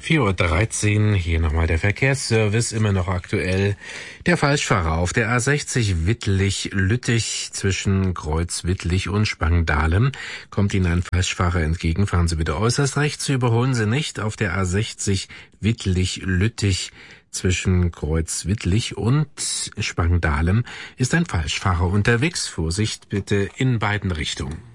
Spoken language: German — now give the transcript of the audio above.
4:13 Uhr, hier nochmal der Verkehrsservice, immer noch aktuell. Der Falschfahrer auf der A60 Wittlich-Lüttich zwischen Kreuz-Wittlich und Spangdahlem. Kommt Ihnen ein Falschfahrer entgegen, fahren Sie bitte äußerst rechts, überholen Sie nicht. Auf der A60 Wittlich-Lüttich zwischen Kreuz-Wittlich und Spangdahlem ist ein Falschfahrer unterwegs. Vorsicht bitte in beiden Richtungen.